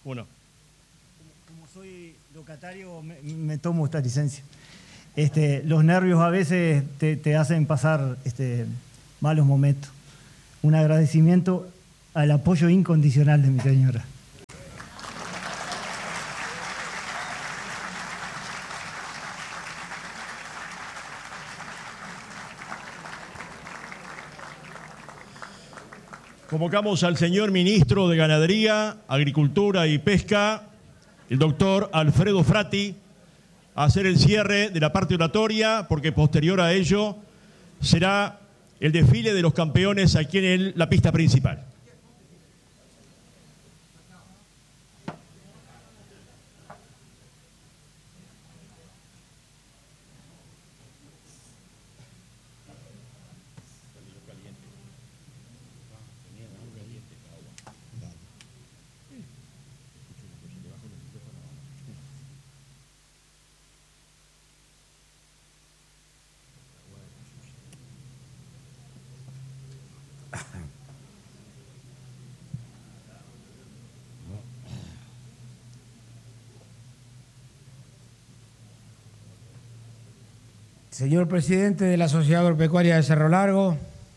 Uno. Como soy locatario, me tomo esta licencia. Los nervios a veces te hacen pasar malos momentos. Un agradecimiento al apoyo incondicional de mi señora. Convocamos al señor ministro de Ganadería, Agricultura y Pesca, el doctor Alfredo Frati, a hacer el cierre de la parte oratoria, porque posterior a ello será el desfile de los campeones aquí en la pista principal. Señor presidente de la Sociedad Agropecuaria de Cerro Largo,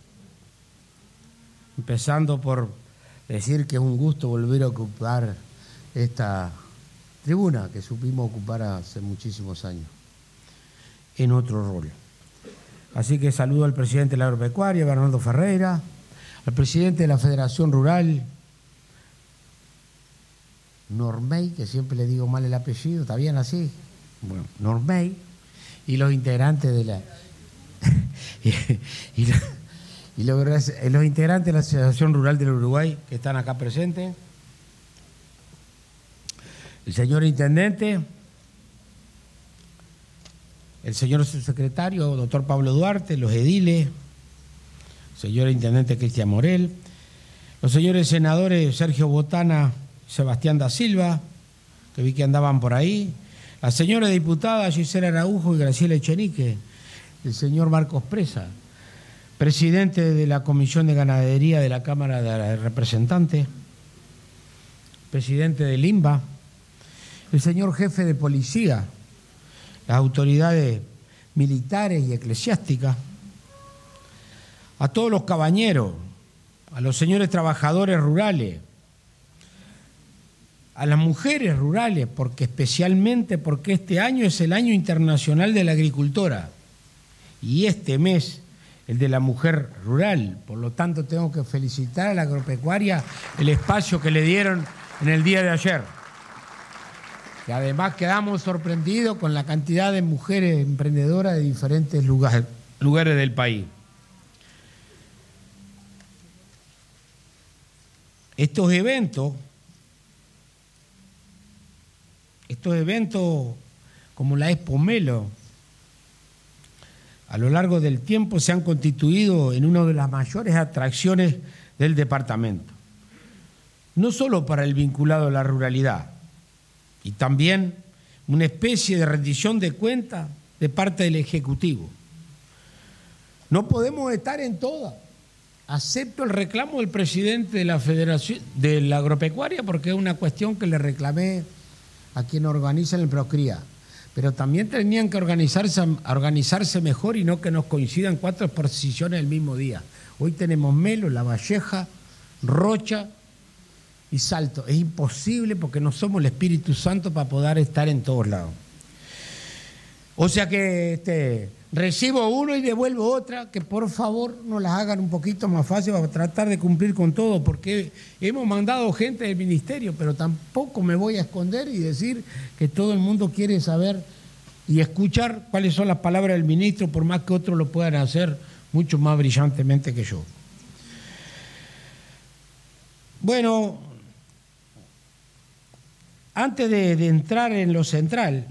empezando por decir que es un gusto volver a ocupar esta tribuna que supimos ocupar hace muchísimos años, en otro rol. Así que saludo al presidente de la Agropecuaria, Bernardo Ferreira, al presidente de la Federación Rural, Normey, que siempre le digo mal el apellido, ¿está bien así? Bueno, Normey. Y los integrantes de la los integrantes de la Asociación Rural del Uruguay que están acá presentes, el señor intendente, el señor subsecretario, doctor Pablo Duarte, los ediles, el señor intendente Cristian Morel, los señores senadores Sergio Botana y Sebastián da Silva, que vi que andaban por ahí, la señora diputada Gisela Araujo y Graciela Echenique, el señor Marcos Presa, presidente de la Comisión de Ganadería de la Cámara de Representantes, presidente del INBA, el señor jefe de policía, las autoridades militares y eclesiásticas, a todos los cabañeros, a los señores trabajadores rurales, a las mujeres rurales, especialmente porque este año es el Año Internacional de la Agricultora y este mes el de la mujer rural. Por lo tanto, tengo que felicitar a la agropecuaria el espacio que le dieron en el día de ayer. Y además quedamos sorprendidos con la cantidad de mujeres emprendedoras de diferentes lugares del país. Estos eventos, como la Expo Melo, a lo largo del tiempo se han constituido en una de las mayores atracciones del departamento. No solo para el vinculado a la ruralidad, y también una especie de rendición de cuentas de parte del Ejecutivo. No podemos estar en todas. Acepto el reclamo del presidente de la Federación de la Agropecuaria porque es una cuestión que le reclamé a quien organiza el Procría, pero también tenían que organizarse mejor y no que nos coincidan 4 exposiciones el mismo día. Hoy tenemos Melo, La Valleja, Rocha y Salto. Es imposible porque no somos el Espíritu Santo para poder estar en todos lados. O sea que recibo uno y devuelvo otra, que por favor nos las hagan un poquito más fácil para tratar de cumplir con todo, porque hemos mandado gente del ministerio, pero tampoco me voy a esconder y decir que todo el mundo quiere saber y escuchar cuáles son las palabras del ministro, por más que otros lo puedan hacer mucho más brillantemente que yo. Bueno, antes de entrar en lo central,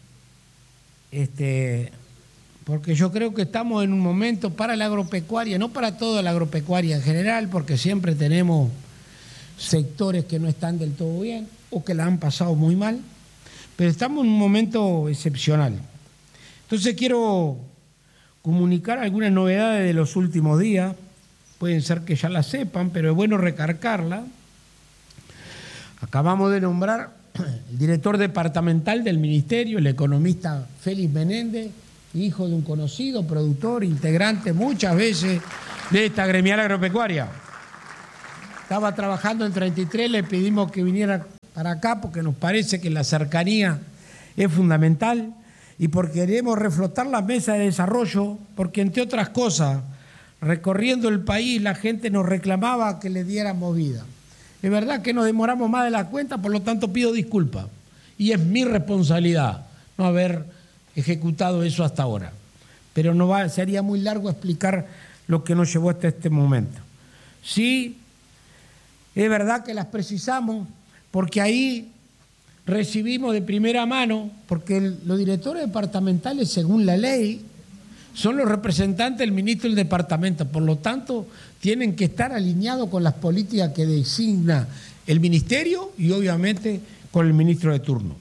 porque yo creo que estamos en un momento para la agropecuaria, no para toda la agropecuaria en general, porque siempre tenemos sectores que no están del todo bien o que la han pasado muy mal, pero estamos en un momento excepcional. Entonces quiero comunicar algunas novedades de los últimos días, pueden ser que ya las sepan, pero es bueno recargarla. Acabamos de nombrar el director departamental del ministerio, el economista Félix Menéndez, hijo de un conocido productor, integrante muchas veces de esta gremial agropecuaria. Estaba trabajando en 33, le pedimos que viniera para acá porque nos parece que la cercanía es fundamental y porque queremos reflotar la mesa de desarrollo, porque entre otras cosas, recorriendo el país, la gente nos reclamaba que le diéramos vida. Es verdad que nos demoramos más de la cuenta, por lo tanto pido disculpas. Y es mi responsabilidad no haber ejecutado eso hasta ahora. Pero sería muy largo explicar lo que nos llevó hasta este momento. Sí, es verdad que las precisamos, porque ahí recibimos de primera mano, porque los directores departamentales, según la ley, son los representantes del ministro del departamento, por lo tanto, tienen que estar alineados con las políticas que designa el ministerio y obviamente con el ministro de turno.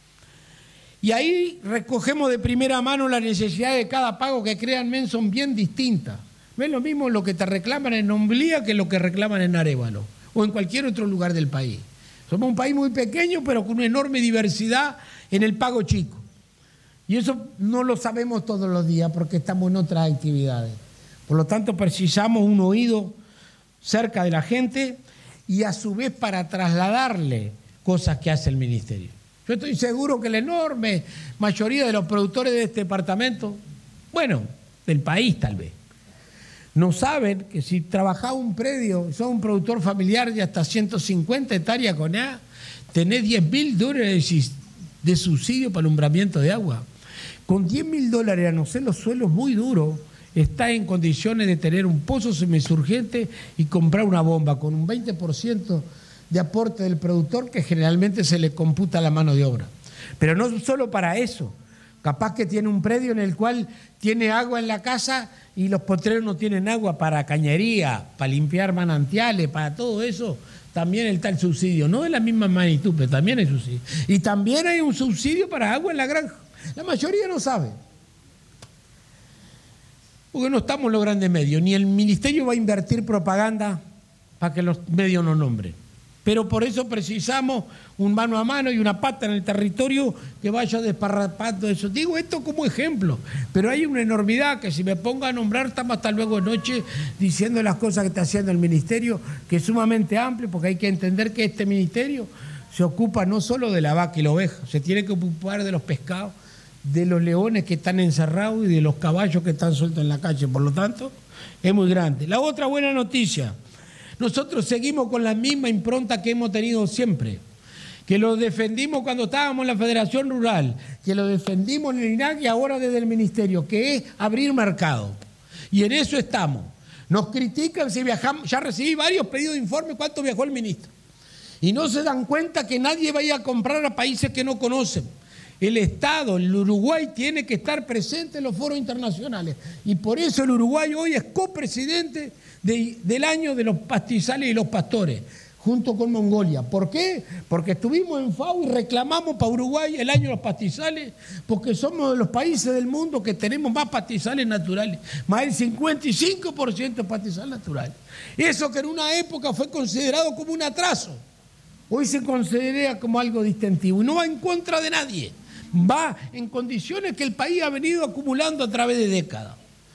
Y ahí recogemos de primera mano la necesidad de cada pago, que créanme son bien distintas. No es lo mismo lo que te reclaman en Omblía que lo que reclaman en Arévalo o en cualquier otro lugar del país. Somos un país muy pequeño, pero con una enorme diversidad en el pago chico. Y eso no lo sabemos todos los días porque estamos en otras actividades. Por lo tanto, precisamos un oído cerca de la gente y a su vez para trasladarle cosas que hace el ministerio. Yo estoy seguro que la enorme mayoría de los productores de este departamento, bueno, del país tal vez, no saben que si trabajás un predio, sos un productor familiar de hasta 150 hectáreas con A, tenés $10.000 de subsidio para alumbramiento de agua. Con $10.000, a no ser los suelos muy duros, está en condiciones de tener un pozo semisurgente y comprar una bomba con un 20% de aporte del productor, que generalmente se le computa la mano de obra. Pero no solo para eso. Capaz que tiene un predio en el cual tiene agua en la casa y los potreros no tienen agua para cañería, para limpiar manantiales, para todo eso. También está el subsidio. No de la misma magnitud, pero también hay subsidio. Y también hay un subsidio para agua en la granja. La mayoría no sabe. Porque no estamos en los grandes medios. Ni el ministerio va a invertir propaganda para que los medios nos nombren. Pero por eso precisamos un mano a mano y una pata en el territorio que vaya desparrapando eso. Digo esto como ejemplo, pero hay una enormidad que si me pongo a nombrar estamos hasta luego de noche diciendo las cosas que está haciendo el ministerio, que es sumamente amplio, porque hay que entender que este ministerio se ocupa no solo de la vaca y la oveja, se tiene que ocupar de los pescados, de los leones que están encerrados y de los caballos que están sueltos en la calle. Por lo tanto, es muy grande. La otra buena noticia: nosotros seguimos con la misma impronta que hemos tenido siempre, que lo defendimos cuando estábamos en la Federación Rural, que lo defendimos en el INAC y ahora desde el Ministerio, que es abrir mercado. Y en eso estamos. Nos critican si viajamos, ya recibí varios pedidos de informe cuánto viajó el ministro. Y no se dan cuenta que nadie vaya a comprar a países que no conocen. El Estado, el Uruguay, tiene que estar presente en los foros internacionales. Y por eso el Uruguay hoy es copresidente del año de los pastizales y los pastores, junto con Mongolia. ¿Por qué? Porque estuvimos en FAO y reclamamos para Uruguay el año de los pastizales, porque somos de los países del mundo que tenemos más pastizales naturales, más del 55% de pastizales naturales. Eso que en una época fue considerado como un atraso, hoy se considera como algo distintivo y no va en contra de nadie. Va en condiciones que el país ha venido acumulando a través de décadas.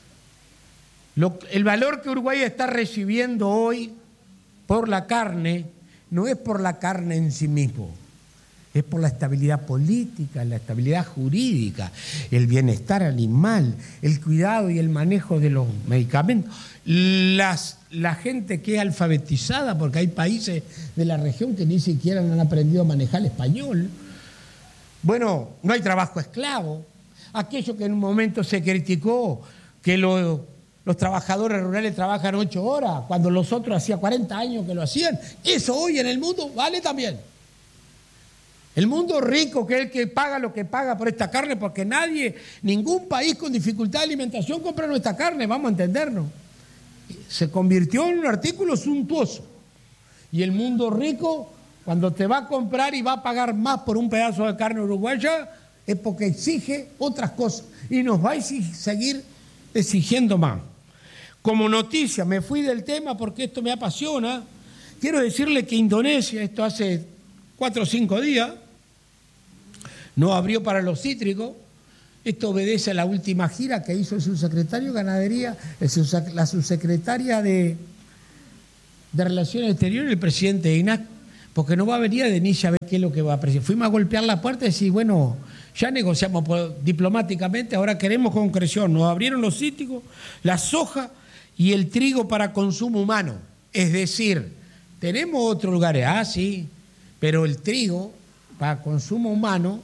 El valor que Uruguay está recibiendo hoy por la carne no es por la carne en sí mismo, es por la estabilidad política, la estabilidad jurídica, el bienestar animal, el cuidado y el manejo de los medicamentos. La gente que es alfabetizada, porque hay países de la región que ni siquiera han aprendido a manejar el español. Bueno, no hay trabajo esclavo. Aquello que en un momento se criticó, que los trabajadores rurales trabajan 8 horas, cuando los otros hacía 40 años que lo hacían, eso hoy en el mundo vale también. El mundo rico, que es el que paga lo que paga por esta carne, porque ningún país con dificultad de alimentación compra nuestra carne, vamos a entendernos. Se convirtió en un artículo suntuoso. Y el mundo rico, cuando te va a comprar y va a pagar más por un pedazo de carne uruguaya, es porque exige otras cosas y nos va a seguir exigiendo más. Como noticia, me fui del tema porque esto me apasiona, quiero decirle que Indonesia, esto hace 4 o 5 días, no abrió para los cítricos. Esto obedece a la última gira que hizo el subsecretario de Ganadería, la subsecretaria de Relaciones Exteriores, el presidente de INAC, porque no va a venir a Denise a ver qué es lo que va a presentar. Fuimos a golpear la puerta y decir, bueno, ya negociamos diplomáticamente, ahora queremos concreción. Nos abrieron los cítricos, la soja y el trigo para consumo humano. Es decir, tenemos otros lugares, sí, pero el trigo para consumo humano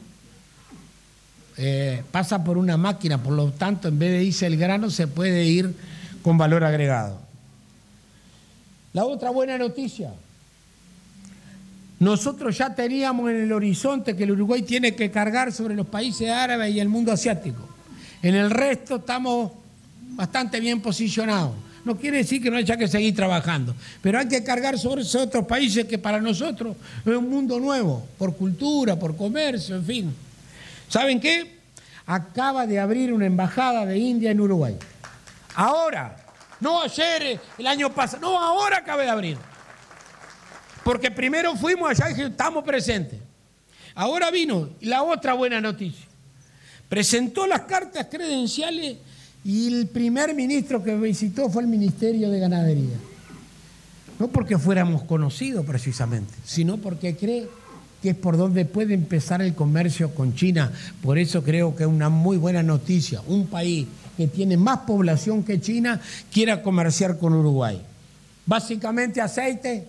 pasa por una máquina, por lo tanto, en vez de irse el grano, se puede ir con valor agregado. La otra buena noticia, nosotros ya teníamos en el horizonte que el Uruguay tiene que cargar sobre los países árabes y el mundo asiático. En el resto estamos bastante bien posicionados. No quiere decir que no haya que seguir trabajando, pero hay que cargar sobre esos otros países que para nosotros es un mundo nuevo, por cultura, por comercio, en fin. ¿Saben qué? Acaba de abrir una embajada de India en Uruguay. Ahora, no ayer, el año pasado, no, ahora acaba de abrir. Porque primero fuimos allá y dijimos, estamos presentes. Ahora vino la otra buena noticia. Presentó las cartas credenciales y el primer ministro que visitó fue el Ministerio de Ganadería. No porque fuéramos conocidos precisamente, sino porque cree que es por donde puede empezar el comercio con China. Por eso creo que es una muy buena noticia. Un país que tiene más población que China quiera comerciar con Uruguay. Básicamente aceite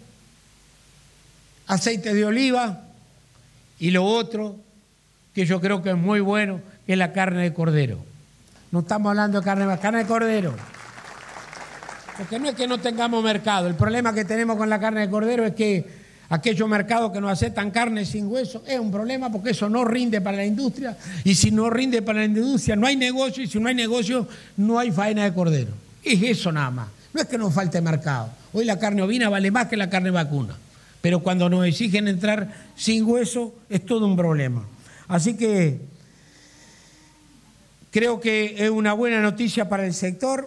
de oliva y lo otro que yo creo que es muy bueno, que es la carne de cordero. No estamos hablando de carne de cordero. Porque no es que no tengamos mercado. El problema que tenemos con la carne de cordero es que aquellos mercados que nos aceptan carne sin hueso es un problema porque eso no rinde para la industria. Y si no rinde para la industria no hay negocio, y si no hay negocio no hay faena de cordero. Es eso nada más. No es que nos falte mercado. Hoy la carne ovina vale más que la carne vacuna. Pero cuando nos exigen entrar sin hueso es todo un problema. Así que creo que es una buena noticia para el sector.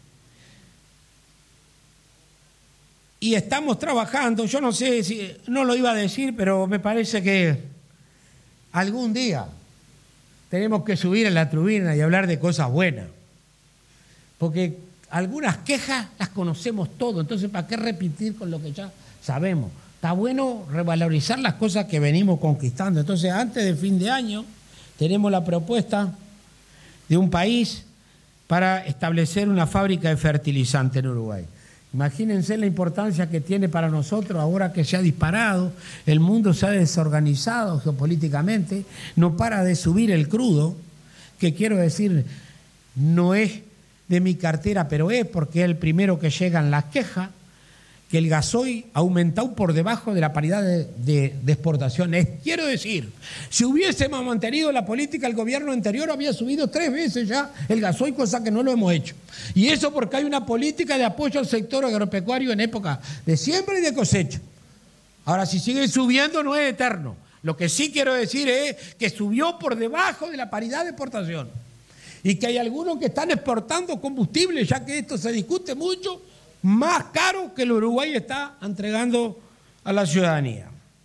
Y estamos trabajando, yo no sé si, no lo iba a decir, pero me parece que algún día tenemos que subir a la tribuna y hablar de cosas buenas. Porque algunas quejas las conocemos todos, entonces ¿para qué repetir con lo que ya sabemos? Está bueno revalorizar las cosas que venimos conquistando. Entonces, antes de fin de año, tenemos la propuesta de un país para establecer una fábrica de fertilizante en Uruguay. Imagínense la importancia que tiene para nosotros ahora que se ha disparado, el mundo se ha desorganizado geopolíticamente, no para de subir el crudo, que quiero decir, no es de mi cartera, pero es porque es el primero que llegan las quejas, que el gasoil ha aumentado por debajo de la paridad de exportaciones. Quiero decir, si hubiésemos mantenido la política, el gobierno anterior había subido 3 veces ya el gasoil, cosa que no lo hemos hecho. Y eso porque hay una política de apoyo al sector agropecuario en época de siembra y de cosecha. Ahora, si sigue subiendo, no es eterno. Lo que sí quiero decir es que subió por debajo de la paridad de exportación. Y que hay algunos que están exportando combustible, ya que esto se discute mucho, más caro que el Uruguay está entregando a la ciudadanía.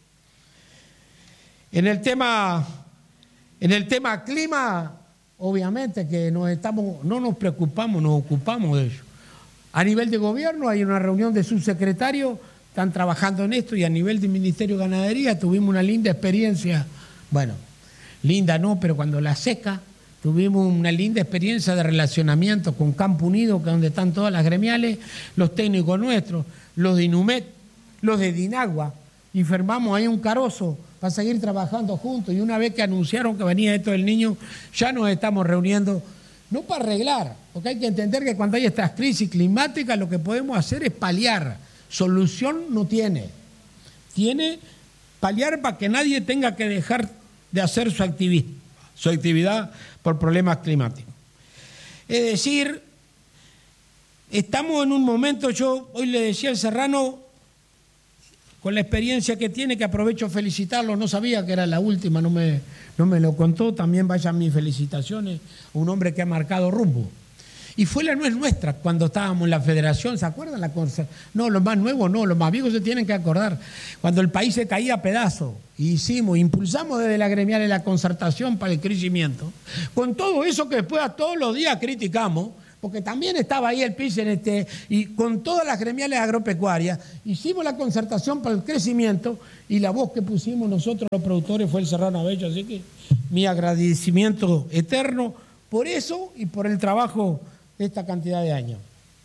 En el tema clima, obviamente que no nos preocupamos, nos ocupamos de ello. A nivel de gobierno hay una reunión de subsecretarios, están trabajando en esto, y a nivel del Ministerio de Ganadería tuvimos una linda experiencia, bueno, linda no, pero cuando la seca, tuvimos una linda experiencia de relacionamiento con Campo Unido, que es donde están todas las gremiales, los técnicos nuestros, los de Inumet, los de Dinagua, y firmamos ahí un carozo para seguir trabajando juntos. Y una vez que anunciaron que venía esto del niño, ya nos estamos reuniendo, no para arreglar, porque hay que entender que cuando hay estas crisis climáticas lo que podemos hacer es paliar. Solución no tiene. Tiene paliar para que nadie tenga que dejar de hacer su actividad por problemas climáticos. Es decir, estamos en un momento, yo hoy le decía al Serrano, con la experiencia que tiene, que aprovecho a felicitarlo, no sabía que era la última, no me lo contó, también vayan mis felicitaciones, un hombre que ha marcado rumbo. Y fue la nuez nuestra cuando estábamos en la federación, ¿se acuerdan? No, los más nuevos no, los más viejos se tienen que acordar. Cuando el país se caía a pedazos, impulsamos desde la gremial la concertación para el crecimiento. Con todo eso que después todos los días criticamos, porque también estaba ahí el PIS y con todas las gremiales agropecuarias, hicimos la concertación para el crecimiento y la voz que pusimos nosotros los productores fue el Serrano Abello, así que mi agradecimiento eterno por eso y por el trabajo de esta cantidad de años.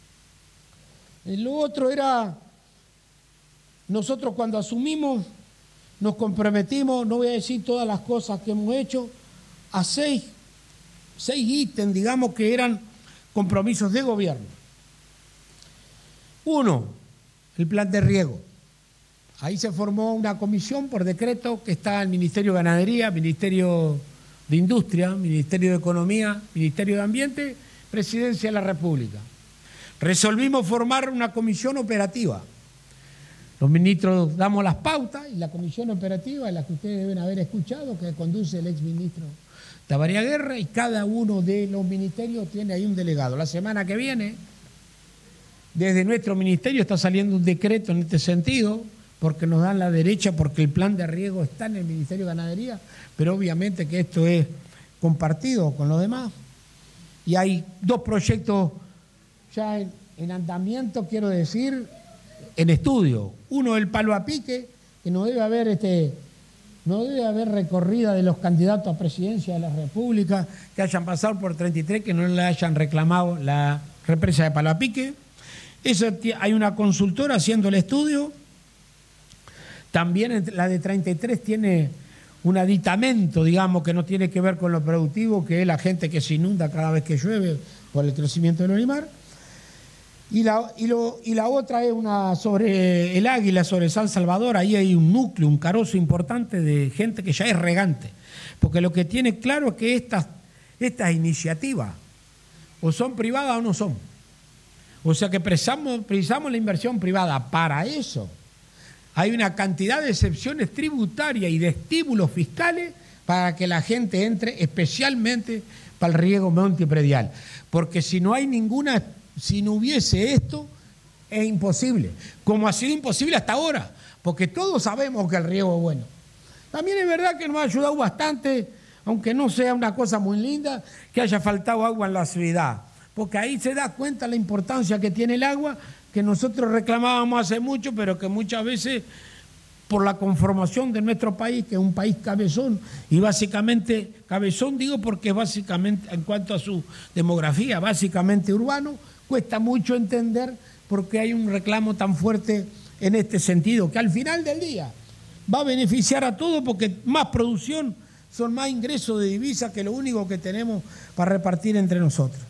Lo otro era, nosotros cuando asumimos, nos comprometimos, no voy a decir todas las cosas que hemos hecho, a seis ítems, digamos, que eran compromisos de gobierno. Uno, el plan de riego. Ahí se formó una comisión por decreto que está el Ministerio de Ganadería, Ministerio de Industria, Ministerio de Economía, Ministerio de Ambiente, Presidencia de la República. Resolvimos formar una comisión operativa. Los ministros damos las pautas y la comisión operativa, la que ustedes deben haber escuchado, que conduce el exministro Tabaré Guerra, y cada uno de los ministerios tiene ahí un delegado. La semana que viene, desde nuestro ministerio está saliendo un decreto en este sentido, porque nos dan la derecha, porque el plan de riego está en el Ministerio de Ganadería, pero obviamente que esto es compartido con los demás. Y hay 2 proyectos ya en andamiento, quiero decir, en estudio. Uno, el palo a pique, que no debe haber recorrida de los candidatos a presidencia de la República que hayan pasado por 33, que no le hayan reclamado la represa de palo a pique. Hay una consultora haciendo el estudio. También la de 33 tiene un aditamento, digamos, que no tiene que ver con lo productivo, que es la gente que se inunda cada vez que llueve por el crecimiento del Olimar. Y la otra es una sobre el Águila, sobre San Salvador. Ahí hay un núcleo, un carozo importante de gente que ya es regante. Porque lo que tiene claro es que estas iniciativas o son privadas o no son. O sea que precisamos la inversión privada. Para eso hay una cantidad de excepciones tributarias y de estímulos fiscales para que la gente entre, especialmente para el riego multipredial. Porque si no hubiese esto, es imposible. Como ha sido imposible hasta ahora, porque todos sabemos que el riego es bueno. También es verdad que nos ha ayudado bastante, aunque no sea una cosa muy linda, que haya faltado agua en la ciudad. Porque ahí se da cuenta la importancia que tiene el agua, que nosotros reclamábamos hace mucho, pero que muchas veces, por la conformación de nuestro país, que es un país cabezón, y básicamente, cabezón digo porque básicamente, en cuanto a su demografía, básicamente urbano, cuesta mucho entender por qué hay un reclamo tan fuerte en este sentido, que al final del día va a beneficiar a todos porque más producción son más ingresos de divisas que lo único que tenemos para repartir entre nosotros.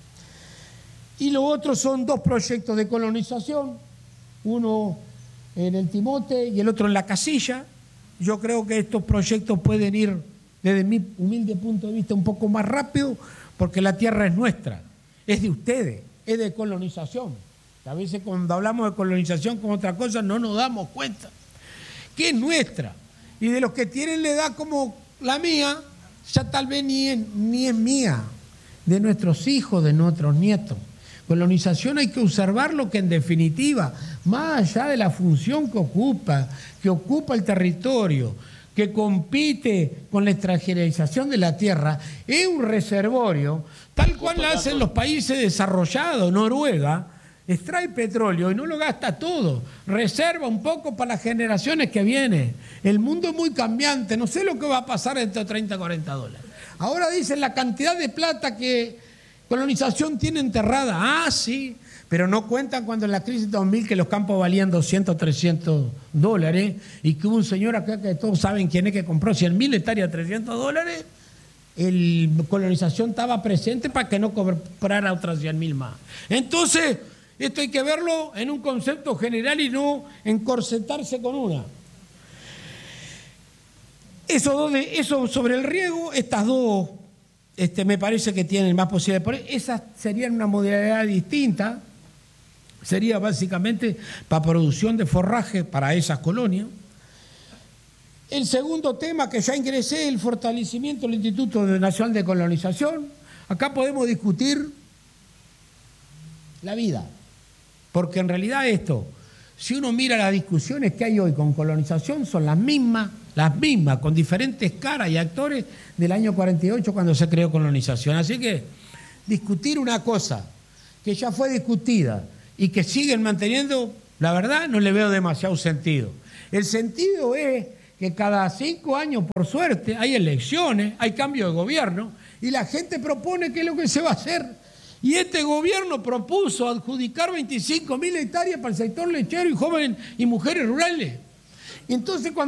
Y lo otro son 2 proyectos de colonización, uno en el Timote y el otro en la Casilla. Yo creo que estos proyectos pueden ir, desde mi humilde punto de vista, un poco más rápido, porque la tierra es nuestra, es de ustedes, es de colonización. A veces cuando hablamos de colonización con otra cosa no nos damos cuenta que es nuestra. Y de los que tienen la edad como la mía, ya tal vez ni es mía, de nuestros hijos, de nuestros nietos. Colonización hay que observarlo, que en definitiva, más allá de la función que ocupa el territorio, que compite con la extranjerización de la tierra, es un reservorio, tal cual lo hacen los países desarrollados. Noruega extrae petróleo y no lo gasta todo, reserva un poco para las generaciones que vienen. El mundo es muy cambiante, no sé lo que va a pasar dentro de 30, 40 dólares. Ahora dicen la cantidad de plata que colonización tiene enterrada. Ah, sí, pero no cuentan cuando en la crisis de 2000 que los campos valían 200, 300 dólares y que hubo un señor acá que todos saben quién es que compró 100.000 hectáreas a 300 dólares. La colonización estaba presente para que no comprara otras 100.000 más. Entonces, esto hay que verlo en un concepto general y no encorsetarse con una. Eso sobre el riego, estas 2 me parece que tienen más posibilidades. Esas serían una modalidad distinta, sería básicamente para producción de forraje para esas colonias. El segundo tema que ya ingresé es el fortalecimiento del Instituto Nacional de Colonización. Acá podemos discutir la vida. Porque en realidad esto, si uno mira las discusiones que hay hoy con colonización, son las mismas, con diferentes caras y actores del año 48 cuando se creó colonización. Así que discutir una cosa que ya fue discutida y que siguen manteniendo, la verdad no le veo demasiado sentido. El sentido es que cada 5 años, por suerte, hay elecciones, hay cambio de gobierno y la gente propone qué es lo que se va a hacer. Y este gobierno propuso adjudicar 25.000 hectáreas para el sector lechero y jóvenes y mujeres rurales. Y entonces cuando